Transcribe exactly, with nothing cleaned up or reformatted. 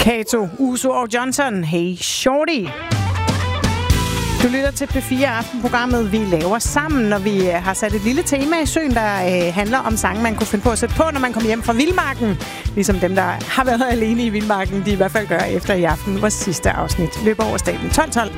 Kato, Uso og Johnson. Hey Shorty. Du lytter til P fire Aftenprogrammet, vi laver sammen, og vi har sat et lille tema i søen, der øh, handler om sange, man kunne finde på at sætte på, når man kommer hjem fra vildmarken. Ligesom dem, der har været alene i vildmarken, de i hvert fald gør efter i aften vores sidste afsnit. Løber over staten tolv tolv.